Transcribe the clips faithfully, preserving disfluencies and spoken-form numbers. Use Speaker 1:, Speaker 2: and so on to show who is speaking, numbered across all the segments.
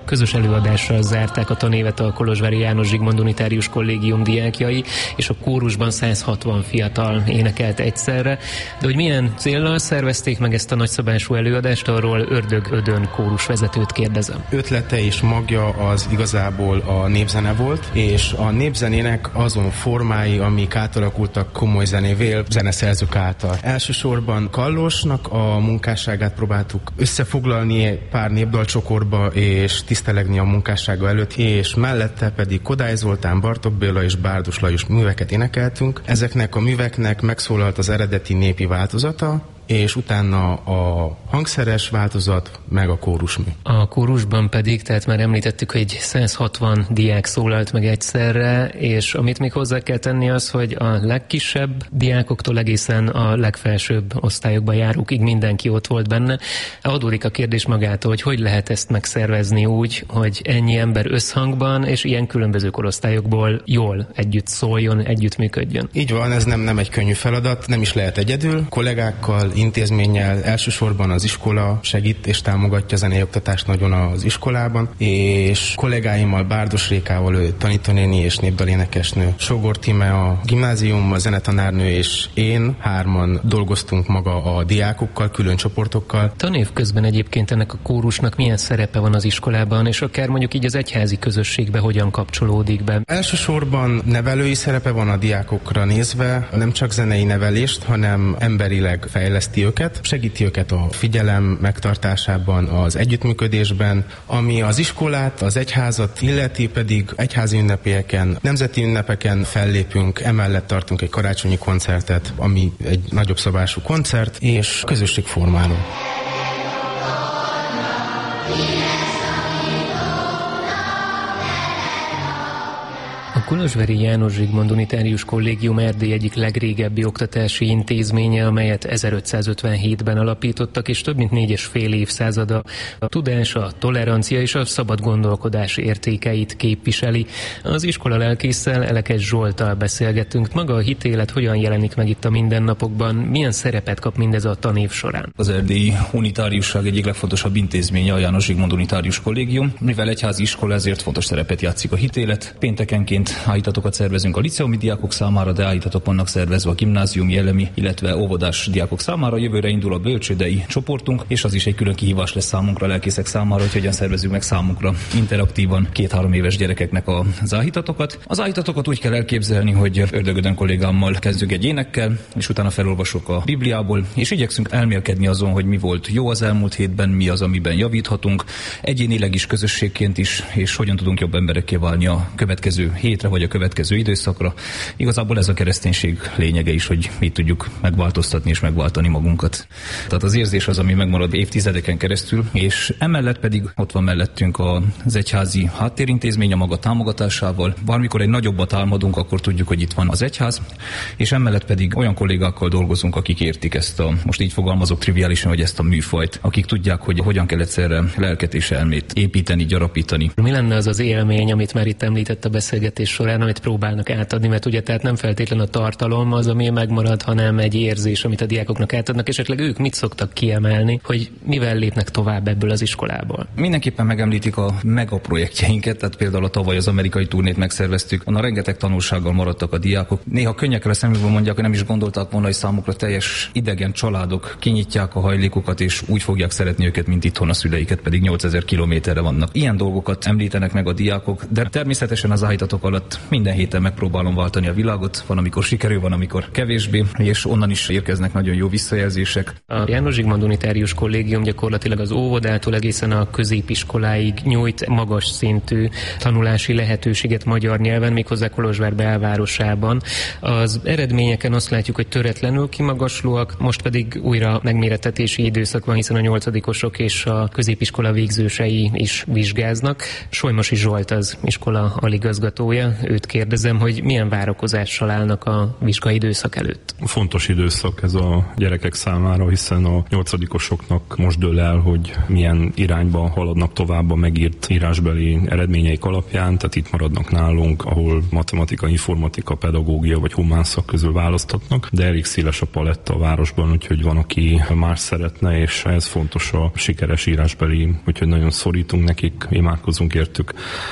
Speaker 1: Közös előadással zárták a tanévet a Kolozsvári János Zsigmond Unitárius Kollégium diákjai, és a kórusban száz hatvan fiatal énekelt egyszerre. De hogy milyen céllal szervezték meg ezt a nagyszabású előadást, arról Ördög Ödön kórusvezetőt kérdezem.
Speaker 2: Ötlete és magja az igazából a népzene volt, és a népzenének azon formái, amik átalakultak komoly zenévé, zeneszerzők által. Elsősorban Kallosnak a munkásságát próbáltuk összefoglalni pár népdalcsokorba, és tisztelegni a munkássága előtt, és mellette pedig Kodály Zoltán, Bartók Béla és Bárdos Lajos műveket énekeltünk. Ezeknek a műveknek megszólalt az eredeti népi változata, és utána a hangszeres változat, meg a kórusmű.
Speaker 1: A kórusban pedig, tehát már említettük, hogy száz hatvan diák szólalt meg egyszerre, és amit még hozzá kell tenni az, hogy a legkisebb diákoktól egészen a legfelsőbb osztályokban járókig mindenki ott volt benne. Adódik a kérdés magától, hogy hogy lehet ezt megszervezni úgy, hogy ennyi ember összhangban és ilyen különböző korosztályokból jól együtt szóljon, együtt működjön.
Speaker 2: Így van, ez nem, nem egy könnyű feladat, nem is lehet egyedül, kollégákkal, intézménnyel, elsősorban az iskola segít és támogatja a zenei oktatást nagyon az iskolában, és kollégáimmal, Bárdos Rékával, ő tanítónéni és népdalénekesnő, Sógor Tíme a gimnázium, a zenetanárnő és én hárman dolgoztunk maga a diákokkal, külön csoportokkal.
Speaker 1: Tanév közben egyébként ennek a kórusnak milyen szerepe van az iskolában, és akár mondjuk így az egyházi közösségbe hogyan kapcsolódik be?
Speaker 2: Elsősorban nevelői szerepe van a diákokra nézve, nem csak zenei nevelést, hanem emberileg fejlesztést őket, segíti őket a figyelem megtartásában, az együttműködésben, ami az iskolát, az egyházat illeti, pedig egyházi ünnepélyeken, nemzeti ünnepeken fellépünk, emellett tartunk egy karácsonyi koncertet, ami egy nagyobb szabású koncert, és közösségformáló.
Speaker 1: A Kolozsvári János Zsigmond Unitárius Kollégium Erdély egyik legrégebbi oktatási intézménye, amelyet ezerötszázötvenhétben alapítottak, és több mint négy és fél évszázada a tudás, a tolerancia és a szabad gondolkodás értékeit képviseli. Az iskola lelkésszel, Elekes Zsolttal beszélgettünk. Maga a hitélet hogyan jelenik meg itt a mindennapokban? Milyen szerepet kap mindez a tanév során?
Speaker 3: Az erdélyi unitáriusság egyik legfontosabb intézménye a János Zsigmond Unitárius Kollégium. Mivel egyházi iskola, ezért fontos szerepet játszik a hitélet. Péntekenként állítatokat szervezünk a liceumi diákok számára, de állítatok vannak szervezve a gimnáziumi, elemi, illetve óvodás diákok számára. Jövőre indul a bölcsődei csoportunk, és az is egy külön kihívás lesz számunkra, lelkészek számára, hogy hogyan szervezzük meg számunkra interaktívan két-három éves gyerekeknek az állítatokat. Az állítatokat úgy kell elképzelni, hogy Ördög Ödön kollégámmal kezdjük egy énekkel, és utána felolvasok a Bibliából, és igyekszünk elmélkedni azon, hogy mi volt jó az elmúlt hétben, mi az, amiben javíthatunk, egyénileg is, közösségként is, és hogyan tudunk jobb emberekké válni a következő hétre vagy a következő időszakra. Igazából ez a kereszténység lényege is, hogy mi tudjuk megváltoztatni és megváltani magunkat. Tehát az érzés az, ami megmarad évtizedeken keresztül, és emellett pedig ott van mellettünk az egyházi háttérintézmény a maga támogatásával. Bármikor egy nagyobbat álmodunk, akkor tudjuk, hogy itt van az egyház, és emellett pedig olyan kollégákkal dolgozunk, akik értik ezt a, most így fogalmazok triviálisan, hogy ezt a műfajt, akik tudják, hogy hogyan kell egyszerre lelket és elmét építeni, gyarapítani.
Speaker 1: Mi lenne az az élmény, amit már itt említett a beszélgetés során, amit próbálnak átadni, mert ugye tehát nem feltétlen a tartalom az, ami megmarad, hanem egy érzés, amit a diákoknak átadnak, és esetleg ők mit szoktak kiemelni, hogy mivel lépnek tovább ebből az iskolából?
Speaker 3: Mindenképpen megemlítik a megaprojektjeinket, tehát például a tavaly az amerikai turnét megszerveztük, onnan rengeteg tanulsággal maradtak a diákok. Néha könnyekkel a szemükből mondják, hogy nem is gondolták volna, hogy számukra teljes idegen családok kinyitják a hajlékukat, és úgy fogják szeretni őket, mint itthon a szüleiket, pedig nyolcezer kilométerre vannak. Ilyen dolgokat említenek meg a diákok, de természetesen az állítatok alatt minden héten megpróbálom váltani a világot, van amikor sikerül, van amikor kevésbé, és onnan is érkeznek nagyon jó visszajelzések.
Speaker 1: A János Zsigmond Unitárius Kollégium gyakorlatilag az óvodától egészen a középiskoláig nyújt magas szintű tanulási lehetőséget magyar nyelven, méghozzá Kolozsvár belvárosában. Az eredményeken azt látjuk, hogy töretlenül kimagaslóak, most pedig újra megmérettetési időszak van, hiszen a nyolcadikosok és a középiskola végzősei is vizsgáznak. Solymosi Zsolt az iskola aligazgatója. Péterrel, őt kérdezem, hogy milyen várakozással állnak a vizsgai időszak előtt.
Speaker 4: Fontos időszak ez a gyerekek számára, hiszen a nyolcadikosoknak most dől el, hogy milyen irányba haladnak tovább a megírt írásbeli eredményeik alapján, tehát itt maradnak nálunk, ahol matematika, informatika, pedagógia vagy humán szak közül választhatnak, de elég széles a paletta a városban, úgyhogy van, aki más szeretne, és ez fontos a sikeres írásbeli, úgyhogy nagyon szorítunk nekik, imádkozunk értük.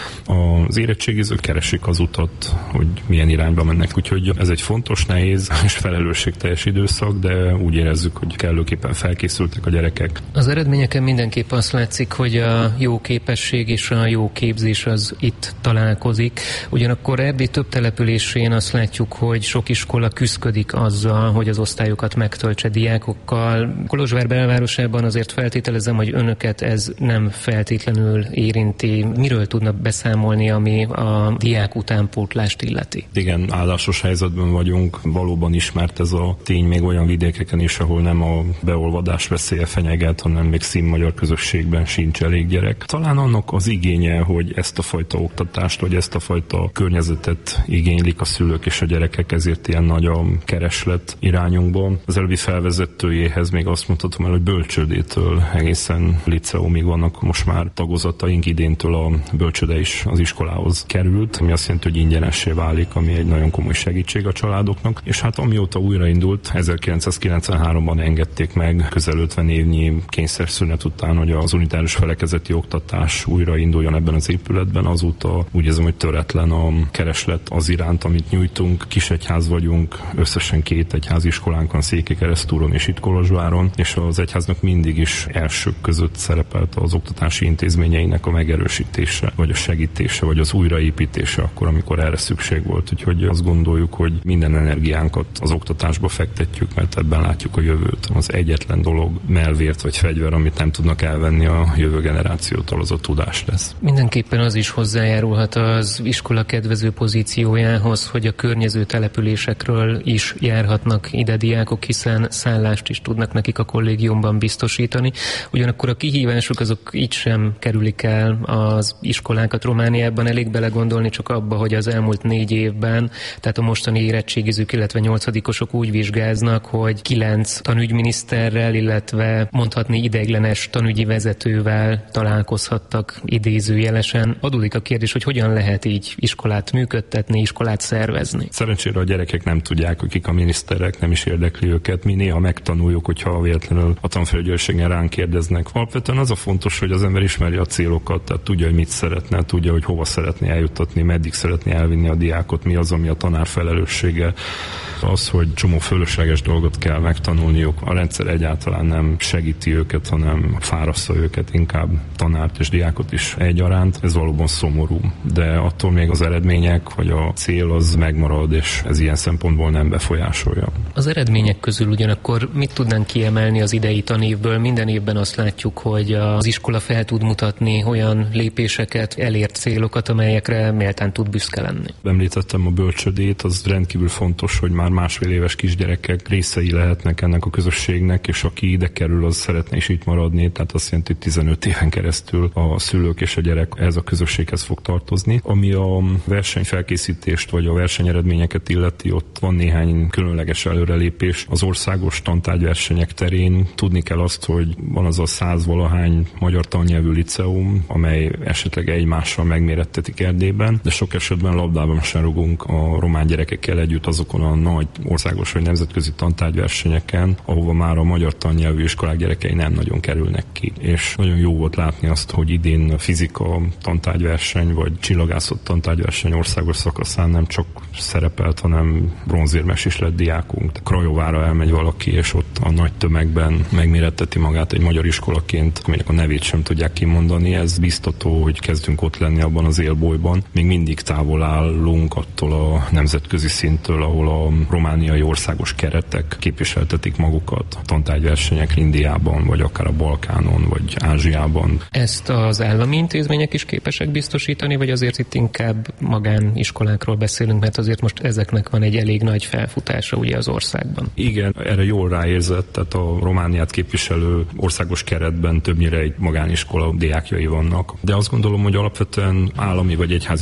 Speaker 4: Az érettségizők keresik az utat, hogy milyen irányba mennek, úgyhogy ez egy fontos, nehéz és felelősségteljes időszak, de úgy érezzük, hogy kellőképpen felkészültek a gyerekek.
Speaker 1: Az eredményeken mindenképp azt látszik, hogy a jó képesség és a jó képzés az itt találkozik. Ugyanakkor Erdély több településén azt látjuk, hogy sok iskola küszködik azzal, hogy az osztályokat megtöltse diákokkal. Kolozsvár belvárosában azért feltételezem, hogy önöket ez nem feltétlenül érinti. Miről tudna beszámolni, ami a diák utánpótlást illeti?
Speaker 4: Igen, áldásos helyzetben vagyunk. Valóban ismert ez a tény még olyan vidékeken is, ahol nem a beolvadás veszélye fenyeget, hanem még színmagyar közösségben sincs elég gyerek. Talán annak az igénye, hogy ezt a fajta oktatást, vagy ezt a fajta környezetet igénylik a szülők és a gyerekek, ezért ilyen nagy a kereslet irányunkban. Az előbbi felvezetőjéhez még azt mondhatom el, hogy bölcsődétől egészen liceumig vannak most már tagozataink, idéntől a bölcsőde is az iskolához került, ami azt jelenti, hogy ingyenessé válik, ami egy nagyon komoly segítség a családoknak. És hát amióta újraindult, ezerkilencszázkilencvenháromban engedték meg, közel ötven évnyi kényszerszünet után, hogy az unitárius felekezeti oktatás újrainduljon ebben az épületben, azóta úgy érzem, hogy töretlen a kereslet az iránt, amit nyújtunk. Kisegyház vagyunk, összesen két egyháziskolánk van Székelykeresztúron és itt Kolozsváron, és az egyháznak mindig is elsők között szerepelt az oktatási intézményeinek a megerősítése, vagy a segítése, vagy az újraépítése akkor, amikor erre szükség volt. Úgyhogy azt gondoljuk, hogy minden energiánkat az oktatásba fektetjük, mert ebben látjuk a jövőt. Az egyetlen dolog, melvért vagy fegyver, amit nem tudnak elvenni a jövő generációtól, az a tudás lesz.
Speaker 1: Mindenképpen az is hozzájárulhat az iskola kedvező pozíciójához, hogy a környező településekről is járhatnak ide diákok, hiszen szállást is tudnak nekik a kollégiumban biztosítani. Ugyanakkor a kihívások azok így sem kerülik el az iskolákat Romániában. Elég belegondolni csak abba, hogy az elmúlt négy évben, tehát a mostani érettségizők, illetve nyolcadikosok úgy vizsgáznak, hogy kilenc tanügyminiszterrel, illetve mondhatni ideiglenes tanügyi vezetővel találkozhattak idézőjelesen. Adódik a kérdés, hogy hogyan lehet így iskolát működtetni, iskolát szervezni.
Speaker 4: Szerencsére a gyerekek nem tudják, hogy kik a miniszterek, nem is érdekli őket. Mi néha megtanuljuk, hogyha véletlenül a tanfelügyelőségen ránk kérdeznek. Alapvetően az a fontos, hogy az ember ismeri a célokat, tehát tudja, hogy mit szeretne, tudja, hogy hova szeretné eljuttatni, meddig szeretné elvinni a diákot, mi az, ami a tanár felelőssége. Az, hogy csomó fölösleges dolgot kell megtanulniuk, a rendszer egyáltalán nem segíti őket, hanem fárasztja őket, inkább tanárt és diákot is egyaránt. Ez valóban szomorú, de attól még az eredmények vagy a cél az megmarad, és ez ilyen szempontból nem befolyásolja.
Speaker 1: Az eredmények közül ugyanakkor mit tudnánk kiemelni az idei tanévből? Minden évben azt látjuk, hogy az iskola fel tud mutatni olyan lépéseket, elért célokat, amelyekre méltán tud büszke lenni.
Speaker 4: Említettem a bölcsödét, az rendkívül fontos, hogy már másfél éves kisgyerekek részei lehetnek ennek a közösségnek, és aki ide kerül, az szeretne is itt maradni, tehát azt jelenti, hogy tizenöt éven keresztül a szülők és a gyerek ez a közösséghez fog tartozni. Ami a versenyfelkészítést vagy a versenyeredményeket illeti, ott van néhány különleges előrelépés. Az országos tantárgyversenyek terén tudni kell azt, hogy van az a százvalahány magyar tannyelvű liceum, amely esetleg egymással megmérettetik Erdélyben, de sok esetben labdában sem rugunk a román gyerekekkel együtt azokon a nagy országos vagy nemzetközi tantárgyversenyeken, ahova már a magyar tannyelvű iskolák gyerekei nem nagyon kerülnek ki. És nagyon jó volt látni azt, hogy idén fizika tantárgyverseny vagy csillagászat tantárgyverseny országos szakaszán nem csak szerepelt, hanem bronzérmes is lett diákunk. Krajovára elmegy valaki, és ott a nagy tömegben megméretteti magát egy magyar iskolaként, aminek a nevét sem tudják kimondani. Ez biztató, hogy kezdünk ott lenni abban az élbolyban. Még mindig távol állunk attól a nemzetközi szinttől, ahol a romániai országos keretek képviseltetik magukat a tantárgyversenyek Indiában, vagy akár a Balkánon, vagy Ázsiában.
Speaker 1: Ezt az állami intézmények is képesek biztosítani, vagy azért itt inkább magániskolákról beszélünk, mert azért most ezeknek van egy elég nagy felfutása ugye az országban.
Speaker 4: Igen, erre jól ráérzett, tehát a Romániát képviselő országos keretben többnyire egy magániskola diákjai vannak. De azt gondolom, hogy alapvetően állami vagy egyházi iskolaként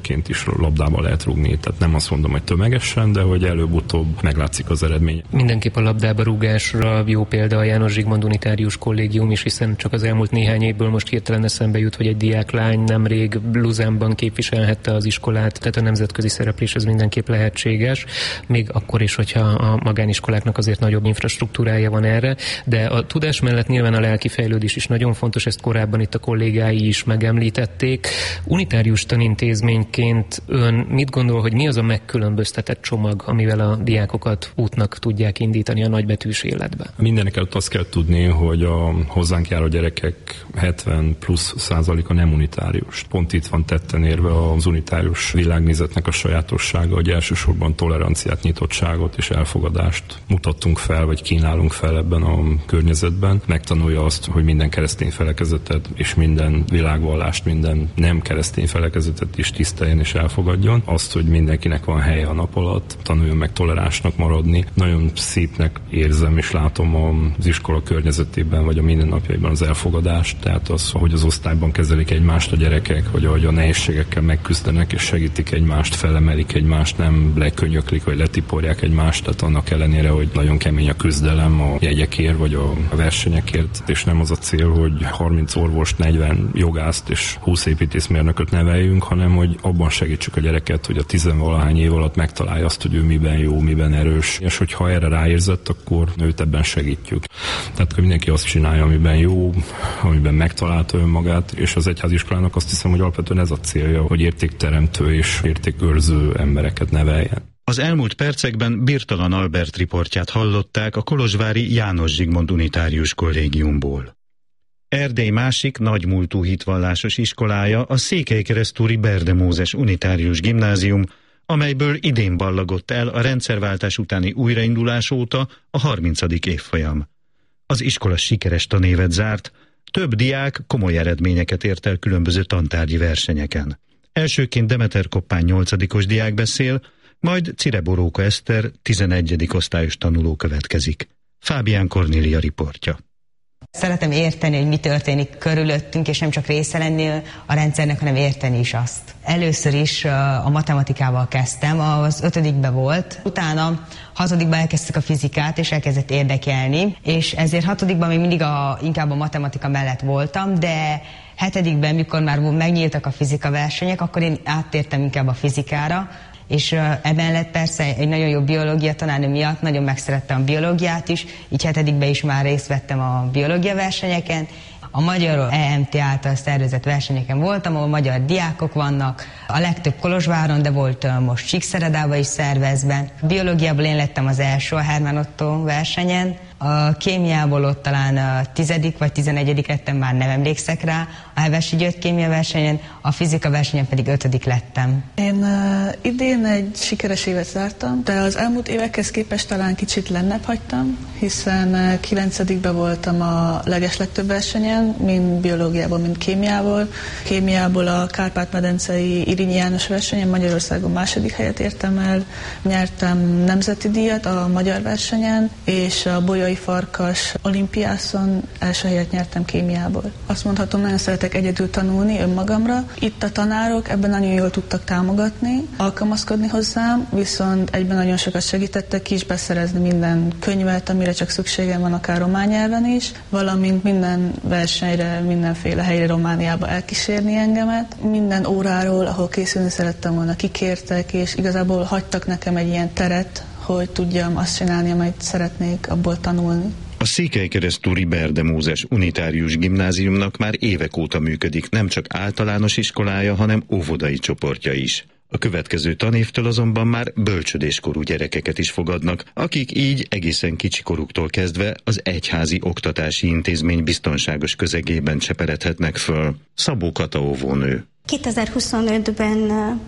Speaker 4: sportként is labdába lehet rúgni. Tehát nem azt mondom, hogy tömegesen, de hogy előbb-utóbb meglátszik az eredmény.
Speaker 1: Mindenképp a labdába rúgásra jó példa a János Zsigmond Unitárius Kollégium is, hiszen csak az elmúlt néhány évből most hirtelen eszembe jut, hogy egy diáklány nemrég Luzánban képviselhette az iskolát, tehát a nemzetközi szereplés ez mindenképp lehetséges, még akkor is, hogyha a magániskoláknak azért nagyobb infrastruktúrája van erre, de a tudás mellett nyilván a lelki fejlődés is nagyon fontos, ezt korábban itt a kollégái is megemlítették. Unitárius tanintézményként ön mit gondol, hogy mi az a megkülönböztetett csomag, amivel a diákokat útnak tudják indítani a nagybetűs életbe?
Speaker 4: Mindenekelőtt azt kell tudni, hogy a hozzánk járó gyerekek hetven plusz százaléka nem unitárius. Pont itt van tetten érve az unitárius világnézetnek a sajátossága, hogy elsősorban toleranciát, nyitottságot és elfogadást mutattunk fel, vagy kínálunk fel ebben a környezetben. Megtanulja azt, hogy minden keresztény felekezetet és minden világvallást, minden nem keresztény felekezetet is tiszteljen és elfogadjon. Azt, hogy mindenkinek van helye a nap alatt, tanuljon meg toleránsnak maradni. Nagyon szépnek érzem és látom az iskola környezetében, vagy a mindennapjaiban az elfogadást, tehát az, hogy az osztályban kezelik egymást a gyerekek, hogy ahogy a nehézségekkel megküzdenek és segítik egymást, felemelik egymást, nem lekönyöklik, vagy letiporják egymást, tehát annak ellenére, hogy nagyon kemény a küzdelem a jegyekért, vagy a versenyekért, és nem az a cél, hogy harminc orvost, negyven jogászt és húsz építészmérnököt neveljünk, hanem hogy abban segítsük a gyereket, hogy a tizenvalahány év alatt megtalálja azt, hogy ő miben jó, miben erős, és hogyha erre ráérzett, akkor őt ebben segítjük. Tehát, hogy mindenki azt csinálja, amiben jó, amiben megtalálta önmagát, és az egyháziskolának azt hiszem, hogy alapvetően ez a célja, hogy értékteremtő és értékőrző embereket neveljen.
Speaker 5: Az elmúlt percekben Birtalan Albert riportját hallották a kolozsvári János Zsigmond Unitárius Kollégiumból. Erdély másik nagymúltú hitvallásos iskolája a székelykeresztúri Berde Mózes Unitárius Gimnázium, amelyből idén ballagott el a rendszerváltás utáni újraindulás óta a harmincadik évfolyam. Az iskola sikeres tanévet zárt, több diák komoly eredményeket ért el különböző tantárgyi versenyeken. Elsőként Demeter Koppány nyolcadikos diák beszél, majd Cire Boróka Eszter tizenegyedik osztályos tanuló következik. Fábián Kornélia riportja.
Speaker 6: Szeretem érteni, hogy mi történik körülöttünk, és nem csak része lenni a rendszernek, hanem érteni is azt. Először is a matematikával kezdtem, az ötödikben volt, utána hatodikban elkezdtük a fizikát, és elkezdett érdekelni, és ezért hatodikban még mindig a, inkább a matematika mellett voltam, de hetedikben, mikor már megnyíltak a fizika versenyek, akkor én áttértem inkább a fizikára, és emellett persze egy nagyon jó biológia tanárnő miatt nagyon megszerettem a biológiát is, így hetedikben is már részt vettem a biológia versenyeken. A magyar E M T által szervezett versenyeken voltam, ahol magyar diákok vannak, a legtöbb Kolozsváron, de volt most Csíkszeredában is szervezve. Biológiából én lettem az első a Hermann Otto versenyen, a kémiából ott talán a tizedik vagy tizenegyedik lettem, már nem emlékszek rá, a Hevesi György kémia versenyen, a fizika versenyen pedig ötödik lettem.
Speaker 7: Én uh, idén egy sikeres évet zártam, de az elmúlt évekhez képest talán kicsit lennebb hagytam, hiszen uh, kilencedikben voltam a legeslegtöbb versenyen, mind biológiából, mind kémiából. Kémiából a Kárpát-medencei Irinyi János versenyen Magyarországon második helyet értem el, nyertem nemzeti díjat a magyar versenyen, és a Bolyai Farkas olimpiászon első helyet nyertem kémiából. Azt mondhatom, nagyon szeretek egyedül tanulni önmagamra. Itt a tanárok ebben nagyon jól tudtak támogatni, alkalmazkodni hozzám, viszont egyben nagyon sokat segítettek ki is beszerezni minden könyvet, amire csak szükségem van, akár román nyelven is, valamint minden versenyre, mindenféle helyre Romániába elkísérni engemet. Minden óráról, ahol készülni szerettem volna, kikértek, és igazából hagytak nekem egy ilyen teret, hogy tudjam azt csinálni, amit szeretnék abból tanulni.
Speaker 5: A Székelykeresztúri Berde Mózes Unitárius Gimnáziumnak már évek óta működik nem csak általános iskolája, hanem óvodai csoportja is. A következő tanévtől azonban már bölcsödéskorú gyerekeket is fogadnak, akik így egészen kicsikoruktól kezdve az egyházi oktatási intézmény biztonságos közegében cseperedhetnek föl. Szabó Kata óvónő.
Speaker 8: kétezer-huszonötben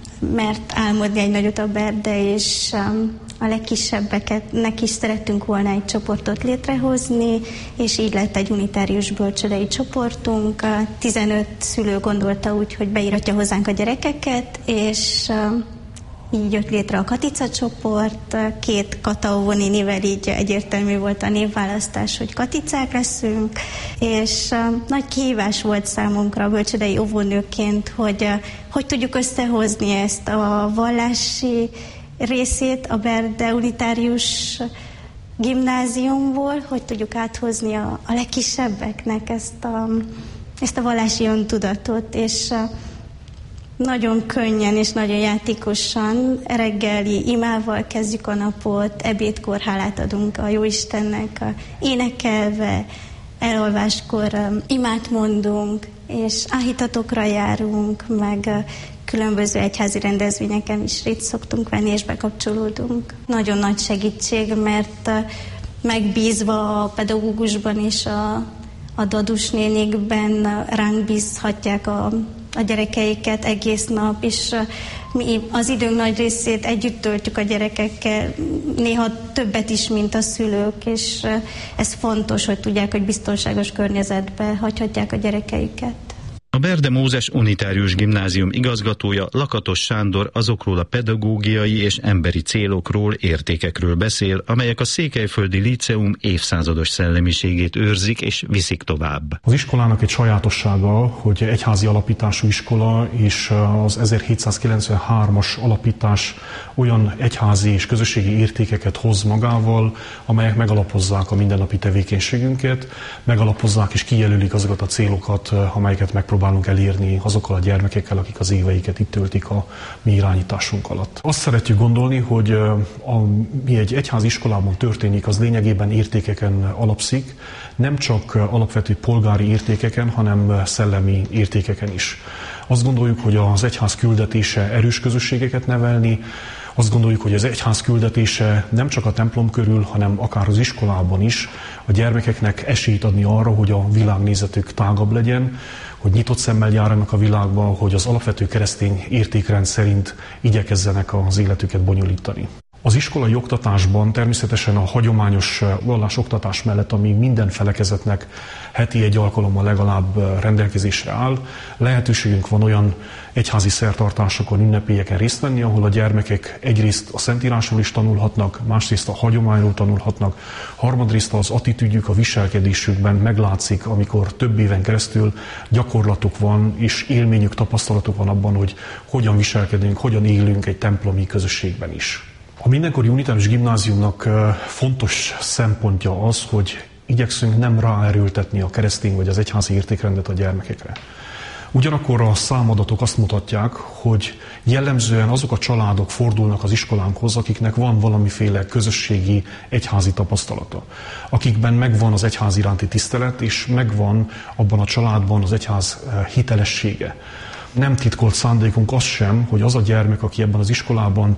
Speaker 8: mert álmodni egy nagyot a Berde, és a legkisebbeknek is szerettünk volna egy csoportot létrehozni, és így lett egy unitárius bölcsődei csoportunk. tizenöt szülő gondolta úgy, hogy beíratja hozzánk a gyerekeket, és így jött létre a Katica csoport, két Kata óvónénivel így egyértelmű volt a névválasztás, hogy Katicák leszünk, és nagy kihívás volt számunkra bölcsődei óvónőként, hogy hogy tudjuk összehozni ezt a vallási részét a Berde unitárius gimnáziumból, hogy tudjuk áthozni a, a legkisebbeknek ezt a, ezt a vallási öntudatot, és nagyon könnyen és nagyon játékosan reggeli imával kezdjük a napot, ebédkor hálát adunk a Jóistennek, énekelve, elolváskor imát mondunk, és áhítatokra járunk, meg különböző egyházi rendezvényeken is részt szoktunk venni, és bekapcsolódunk. Nagyon nagy segítség, mert megbízva a pedagógusban és a, a dadus nénikben ránk bízhatják a a gyerekeiket egész nap, és mi az időnk nagy részét együtt töltjük a gyerekekkel, néha többet is, mint a szülők, és ez fontos, hogy tudják, hogy biztonságos környezetbe hagyhatják a gyerekeiket.
Speaker 5: A Berde Mózes Unitárius Gimnázium igazgatója, Lakatos Sándor azokról a pedagógiai és emberi célokról, értékekről beszél, amelyek a székelyföldi líceum évszázados szellemiségét őrzik és viszik tovább.
Speaker 9: Az iskolának egy sajátossága, hogy egyházi alapítású iskola, és az ezerhétszázkilencvenhármas alapítás olyan egyházi és közösségi értékeket hoz magával, amelyek megalapozzák a mindennapi tevékenységünket, megalapozzák és kijelölik azokat a célokat, amelyeket megpróbálunk próbálunk elérni azokkal a gyermekekkel, akik az éveiket itt töltik a mi irányításunk alatt. Azt szeretjük gondolni, hogy ami egy egyházi iskolában történik, az lényegében értékeken alapszik, nem csak alapvető polgári értékeken, hanem szellemi értékeken is. Azt gondoljuk, hogy az egyház küldetése erős közösségeket nevelni, azt gondoljuk, hogy az egyház küldetése nem csak a templom körül, hanem akár az iskolában is a gyermekeknek esélyt adni arra, hogy a világnézetük tágabb legyen, hogy nyitott szemmel járjanak a világba, hogy az alapvető keresztény értékrend szerint igyekezzenek az életüket bonyolítani. Az iskolai oktatásban természetesen a hagyományos vallásoktatás mellett, ami minden felekezetnek heti egy alkalommal legalább rendelkezésre áll, lehetőségünk van olyan egyházi szertartásokon, ünnepélyeken részt venni, ahol a gyermekek egyrészt a Szentírásról is tanulhatnak, másrészt a hagyományról tanulhatnak, harmadrészt az attitűdjük, a viselkedésükben meglátszik, amikor több éven keresztül gyakorlatuk van, és élményük, tapasztalatuk van abban, hogy hogyan viselkedünk, hogyan élünk egy templomi közösségben is. A mindenkori unitárius gimnáziumnak fontos szempontja az, hogy igyekszünk nem ráerőltetni a keresztény vagy az egyházi értékrendet a gyermekekre. Ugyanakkor a számadatok azt mutatják, hogy jellemzően azok a családok fordulnak az iskolánkhoz, akiknek van valamiféle közösségi egyházi tapasztalata. Akikben megvan az egyház iránti tisztelet, és megvan abban a családban az egyház hitelessége. Nem titkolt szándékunk az sem, hogy az a gyermek, aki ebben az iskolában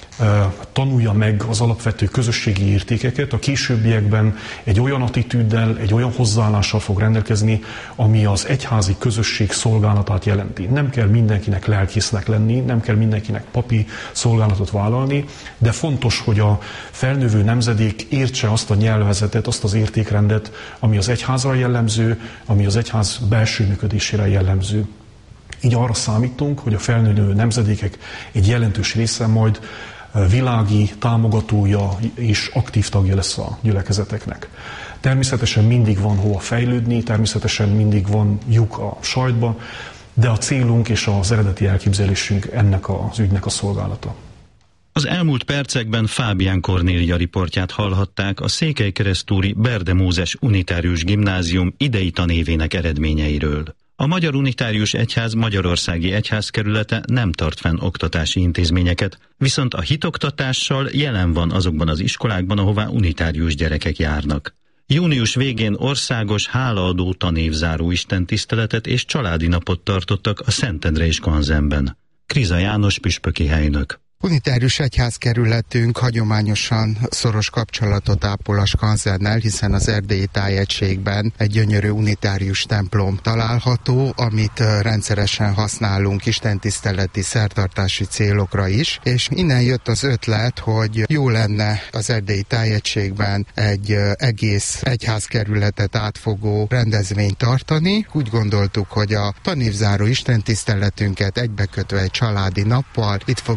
Speaker 9: tanulja meg az alapvető közösségi értékeket, a későbbiekben egy olyan attitűddel, egy olyan hozzáállással fog rendelkezni, ami az egyházi közösség szolgálatát jelenti. Nem kell mindenkinek lelkésznek lenni, nem kell mindenkinek papi szolgálatot vállalni, de fontos, hogy a felnövő nemzedék értse azt a nyelvezetet, azt az értékrendet, ami az egyházra jellemző, ami az egyház belső működésére jellemző. Így arra számítunk, hogy a felnőtt nemzedékek egy jelentős része majd világi támogatója és aktív tagja lesz a gyülekezeteknek. Természetesen mindig van hova fejlődni, természetesen mindig van lyuk a sajtba, de a célunk és az eredeti elképzelésünk ennek az ügynek a szolgálata.
Speaker 5: Az elmúlt percekben Fábián Kornélia riportját hallhatták a Székelykeresztúri Berde Mózes Unitárius Gimnázium idei tanévének eredményeiről. A Magyar Unitárius Egyház Magyarországi Egyházkerülete nem tart fenn oktatási intézményeket, viszont a hitoktatással jelen van azokban az iskolákban, ahová unitárius gyerekek járnak. Június végén országos hálaadó tanévzáró istentiszteletet és családi napot tartottak a Szentendre és Kanzenben. Kriza János püspöki helynök.
Speaker 10: Unitárius egyházkerületünk hagyományosan szoros kapcsolatot ápol a Skanzennel, hiszen az erdélyi tájegységben egy gyönyörű unitárius templom található, amit rendszeresen használunk istentiszteleti, szertartási célokra is, és innen jött az ötlet, hogy jó lenne az erdélyi tájegységben egy egész egyházkerületet átfogó rendezvényt tartani. Úgy gondoltuk, hogy a tanévzáró istentiszteletünket egybekötve egy családi nappal itt fogjuk megtartani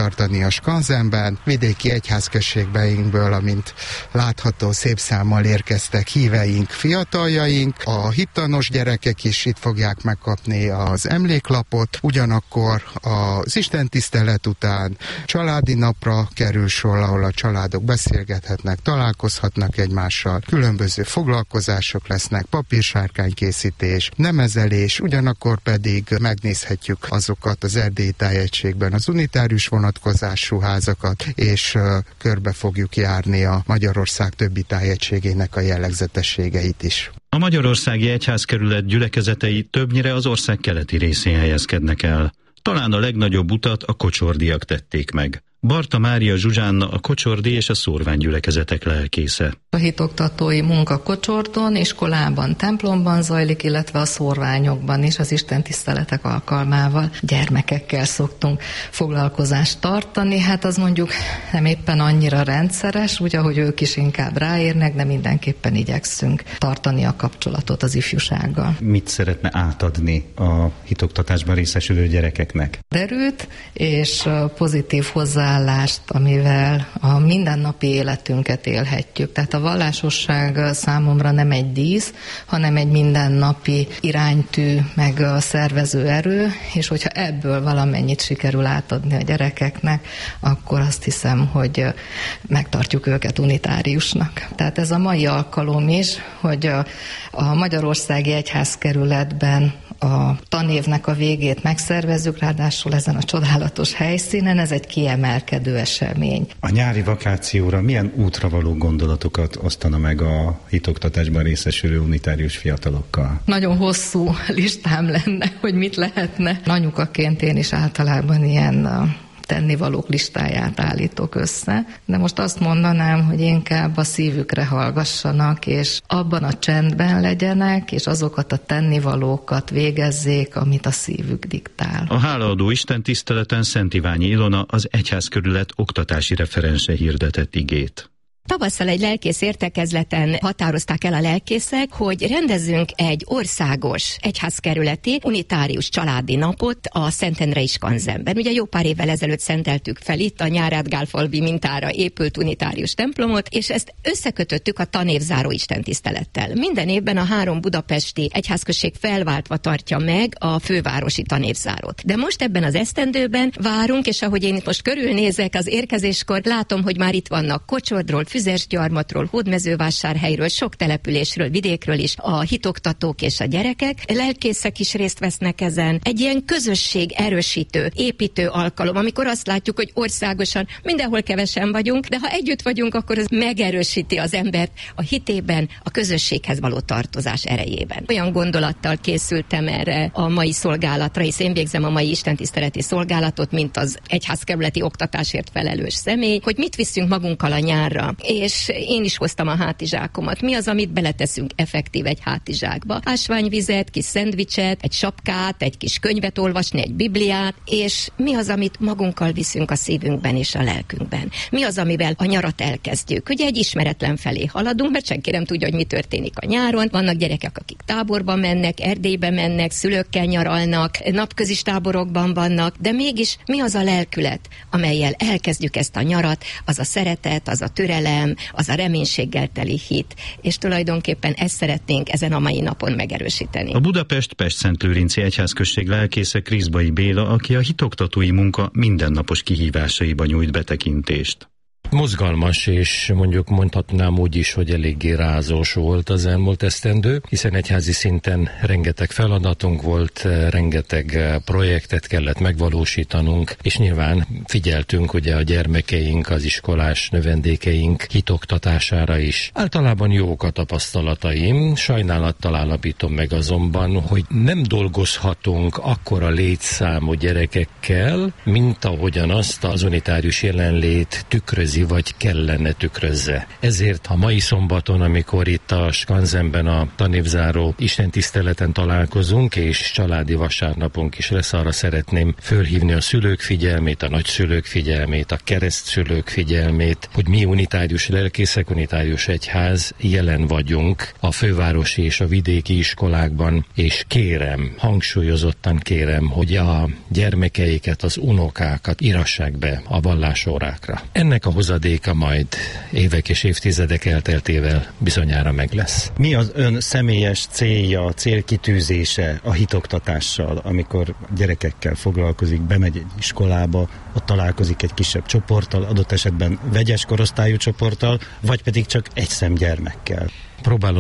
Speaker 10: tartani a skanzenben. Vidéki egyházközségbeinkből, amint látható, szép számmal érkeztek híveink, fiataljaink, a hittanos gyerekek is itt fogják megkapni az emléklapot, ugyanakkor az istentisztelet után családi napra kerül sor, ahol a családok beszélgethetnek, találkozhatnak egymással, különböző foglalkozások lesznek, papírsárkánykészítés, nemezelés, ugyanakkor pedig megnézhetjük azokat az erdélyi tájegységben az unitárius vonatkozású házakat, és körbe fogjuk járni a Magyarország többi tájegységének a jellegzetességeit is.
Speaker 5: A Magyarországi Egyházkerület gyülekezetei többnyire az ország keleti részén helyezkednek el. Talán a legnagyobb utat a kocsordiak tették meg. Barta Mária Zsuzsánna a kocsordi és a szórványgyülekezetek lelkésze.
Speaker 11: A hitoktatói munka Kocsordon, iskolában, templomban zajlik, illetve a szórványokban is az istentiszteletek alkalmával gyermekekkel szoktunk foglalkozást tartani. Hát az mondjuk nem éppen annyira rendszeres, úgy, ahogy ők is inkább ráérnek, de mindenképpen igyekszünk tartani a kapcsolatot az ifjúsággal.
Speaker 5: Mit szeretne átadni a hitoktatásban részesülő gyerekeknek?
Speaker 11: Erőt és pozitív hozzáállást, amivel a mindennapi életünket élhetjük. Tehát a vallásosság számomra nem egy dísz, hanem egy mindennapi iránytű, meg a szervező erő, és hogyha ebből valamennyit sikerül átadni a gyerekeknek, akkor azt hiszem, hogy megtartjuk őket unitáriusnak. Tehát ez a mai alkalom is, hogy a, a Magyarországi Egyházkerületben a tanévnek a végét megszervezzük, ráadásul ezen a csodálatos helyszínen, ez egy kiemelkedő esemény.
Speaker 5: A nyári vakációra milyen útra való gondolatokat osztana meg a hitoktatásban részesülő unitárius fiatalokkal?
Speaker 11: Nagyon hosszú listám lenne, hogy mit lehetne. Anyukaként én is általában ilyen tennivalók listáját állítok össze, de most azt mondanám, hogy inkább a szívükre hallgassanak, és abban a csendben legyenek, és azokat a tennivalókat végezzék, amit a szívük diktál.
Speaker 5: A hálaadó istentiszteleten Szent Iványi Ilona, az egyházkerület oktatási referense hirdetett igét.
Speaker 12: Tavasszal egy lelkész értekezleten határozták el a lelkészek, hogy rendezzünk egy országos egyházkerületi unitárius családi napot a Szentendrei skanzenben. Ugye jó pár évvel ezelőtt szenteltük fel itt a Nyárádgálfalvi mintára épült unitárius templomot, és ezt összekötöttük a tanévzáró istentisztelettel. Minden évben a három budapesti egyházközség felváltva tartja meg a fővárosi tanévzárót. De most ebben az esztendőben várunk, és ahogy én itt most körülnézek az érkezéskor, látom, hogy már itt vannak Kocsordról, Füzesgyarmatról, Hódmezővásárhelyről, sok településről, vidékről is a hitoktatók és a gyerekek. Lelkészek is részt vesznek ezen. Egy ilyen közösség erősítő, építő alkalom, amikor azt látjuk, hogy országosan mindenhol kevesen vagyunk, de ha együtt vagyunk, akkor ez megerősíti az embert a hitében, a közösséghez való tartozás erejében. Olyan gondolattal készültem erre a mai szolgálatra, hisz én végzem a mai istentiszteleti szolgálatot, mint az egyházkerületi oktatásért felelős személy, hogy mit viszünk magunkkal a nyárra. És én is hoztam a hátizsákomat. Mi az, amit beleteszünk effektív egy hátizsákba? Ásványvizet, kis szendvicset, egy sapkát, egy kis könyvet olvasni, egy bibliát, és mi az, amit magunkkal viszünk a szívünkben és a lelkünkben? Mi az, amivel a nyarat elkezdjük? Ugye egy ismeretlen felé haladunk, mert senki nem tudja, hogy mi történik a nyáron. Vannak gyerekek, akik táborba mennek, Erdélybe mennek, szülőkkel nyaralnak, napközis táborokban vannak, de mégis mi az a lelkület, amellyel elkezdjük ezt a nyarat, az a szeretet, az a türelem, az a reménységgel teli hit, és tulajdonképpen ezt szeretnénk ezen a mai napon megerősíteni.
Speaker 5: A Budapest-Pestszentlőrinci Egyházközség lelkésze Kriszbai Béla, aki a hitoktatói munka mindennapos kihívásaiba nyújt betekintést.
Speaker 13: Mozgalmas, és mondjuk mondhatnám úgy is, hogy eléggé rázós volt az elmúlt esztendő, hiszen egyházi szinten rengeteg feladatunk volt, rengeteg projektet kellett megvalósítanunk, és nyilván figyeltünk ugye a gyermekeink, az iskolás növendékeink hitoktatására is. Általában jók a tapasztalataim, sajnálattal állapítom meg azonban, hogy nem dolgozhatunk akkora létszámú gyerekekkel, mint ahogyan azt az unitárius jelenlét tükrözi tükrözi, vagy kellene tükrözze. Ezért a mai szombaton, amikor itt a Skanzenben a tanévzáró istentiszteleten találkozunk, és családi vasárnapunk is lesz, arra szeretném fölhívni a szülők figyelmét, a nagyszülők figyelmét, a keresztszülők figyelmét, hogy mi unitárius lelkészek, unitárius egyház jelen vagyunk a fővárosi és a vidéki iskolákban, és kérem, hangsúlyozottan kérem, hogy a gyermekeiket, az unokákat írassák be a vallásórákra. Ennek a hozadéka majd évek és évtizedek elteltével bizonyára meg lesz.
Speaker 5: Mi az ön személyes célja, célkitűzése a hitoktatással, amikor gyerekekkel foglalkozik, bemegy egy iskolába, ott találkozik egy kisebb csoporttal, adott esetben vegyes korosztályú csoporttal, vagy pedig csak egy szem gyermekkel?
Speaker 13: Próbálom